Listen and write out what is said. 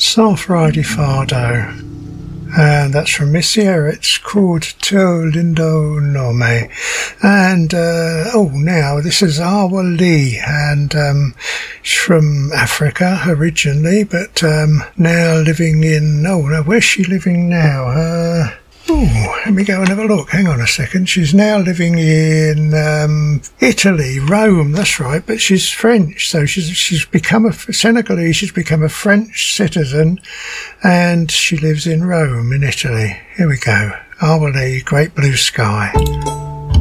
Sarfradi Fardo. And that's from Missia. It's called To Lindo Nome. And, now this is Awa Lee. And, she's from Africa originally, but, now living in, where's she living now? Let me go and have a look. Hang on a second. She's now living in Italy, Rome. That's right. But she's French, so she's become a Senegalese. She's become a French citizen, and she lives in Rome, in Italy. Here we go. Awali, Great Blue Sky.